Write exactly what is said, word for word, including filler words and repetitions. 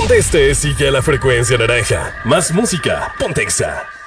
donde estés, sigue a la frecuencia naranja. Más música, Pontexa.